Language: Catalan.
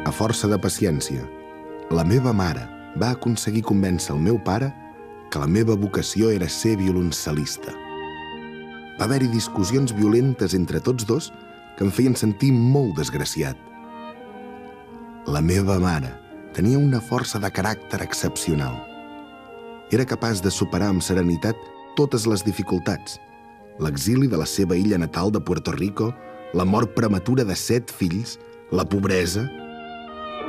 A força de paciència, la meva mare va aconseguir convèncer el meu pare que la meva vocació era ser violoncel·lista. Va haver-hi discussions violentes entre tots dos que em feien sentir molt desgraciat. La meva mare tenia una força de caràcter excepcional. Era capaç de superar amb serenitat totes les dificultats: l'exili de la seva illa natal de Puerto Rico, la mort prematura de 7 fills, la pobresa,